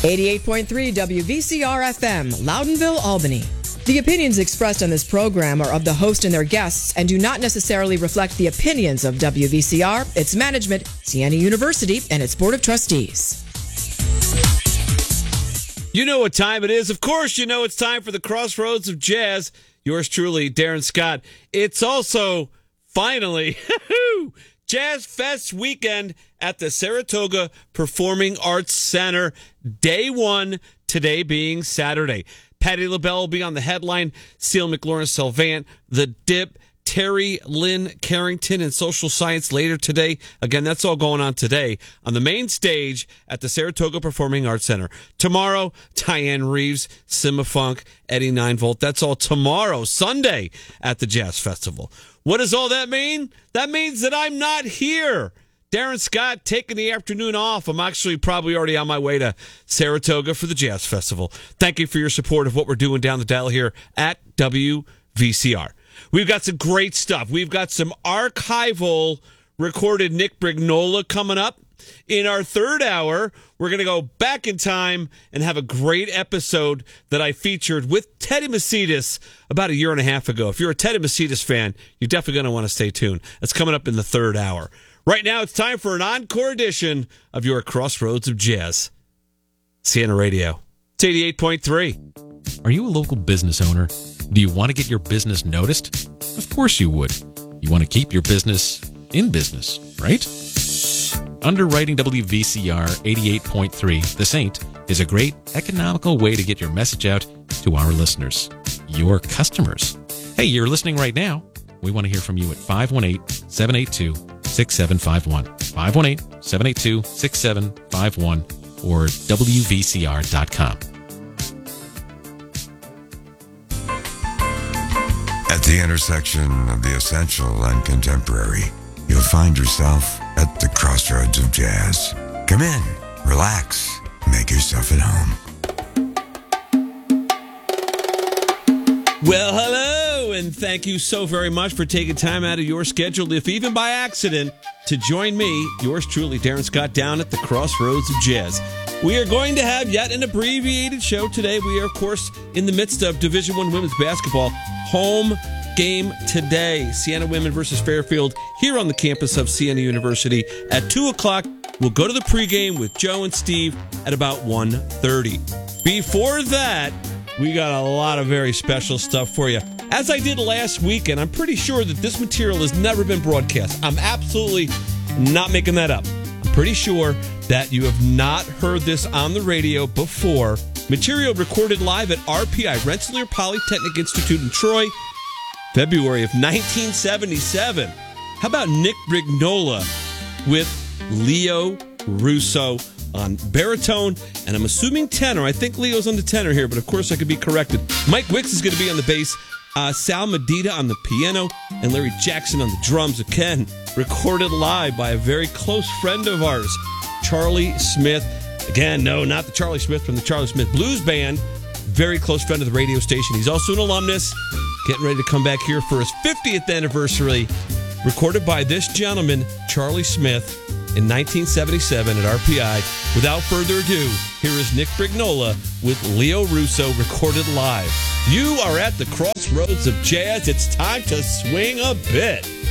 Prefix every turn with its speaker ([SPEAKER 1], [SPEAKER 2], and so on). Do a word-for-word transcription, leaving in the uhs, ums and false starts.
[SPEAKER 1] eighty-eight point three W V C R F M, Loudonville, Albany. The opinions expressed on this program are of the host and their guests and do not necessarily reflect the opinions of W V C R, its management, Siena University, and its Board of Trustees.
[SPEAKER 2] You know what time it is. Of course, you know it's time for the Crossroads of Jazz. Yours truly, Darren Scott. It's also, finally, Jazz Fest weekend at the Saratoga Performing Arts Center. Day one, today being Saturday. Patti LaBelle will be on the headline. Seal McLaurin Salvant, The Dip, Terry Lynn Carrington, and Social Science later today. Again, that's all going on today on the main stage at the Saratoga Performing Arts Center. Tomorrow, Diane Reeves, Sima Funk, Eddie nine volt. That's all tomorrow, Sunday, at the Jazz Festival. What does all that mean? That means that I'm not here. Darren Scott taking the afternoon off. I'm actually probably already on my way to Saratoga for the Jazz Festival. Thank you for your support of what we're doing down the dial here at W V C R. We've got some great stuff. We've got some archival recorded Nick Brignola coming up. In our third hour, we're going to go back in time and have a great episode that I featured with Teddy Macedas about a year and a half ago. If you're a Teddy Macedas fan, you're definitely going to want to stay tuned. That's coming up in the third hour. Right now, it's time for an encore edition of your Crossroads of Jazz. Siena Radio. It's eighty-eight point three.
[SPEAKER 3] Are you a local business owner? Do you want to get your business noticed? Of course you would. You want to keep your business in business, right? Underwriting W V C R eighty-eight point three, The Saint, is a great economical way to get your message out to our listeners, your customers. Hey, you're listening right now. We want to hear from you at five one eight, seven eight two, six seven five one, five one eight, seven eight two, six seven five one, or W V C R dot com.
[SPEAKER 4] At the intersection of the essential and contemporary, you'll find yourself at the Crossroads of Jazz. Come in, relax, make yourself at home.
[SPEAKER 2] Well, hello, and thank you so very much for taking time out of your schedule, if even by accident, to join me, yours truly, Darren Scott, down at the Crossroads of Jazz. We are going to have yet an abbreviated show today. We are, of course, in the midst of Division One women's basketball. Home game today. Siena Women versus Fairfield here on the campus of Siena University at two o'clock. We'll go to the pregame with Joe and Steve at about one thirty. Before that, we got a lot of very special stuff for you. As I did last week, and I'm pretty sure that this material has never been broadcast. I'm absolutely not making that up. I'm pretty sure that you have not heard this on the radio before. Material recorded live at R P I, Rensselaer Polytechnic Institute in Troy, February of nineteen seventy-seven. How about Nick Brignola with Leo Russo on baritone, and I'm assuming tenor. I think Leo's on the tenor here, but of course I could be corrected. Mike Wicks is going to be on the bass, uh, Sal Medina on the piano, and Larry Jackson on the drums. Again, recorded live by a very close friend of ours, Charlie Smith. Again, no, not the Charlie Smith from the Charlie Smith Blues Band. Very close friend of the radio station. He's also an alumnus, getting ready to come back here for his fiftieth anniversary. Recorded by this gentleman, Charlie Smith, in nineteen seventy-seven at R P I. Without further ado, here is Nick Brignola with Leo Russo, recorded live. You are at the Crossroads of Jazz. It's time to swing a bit.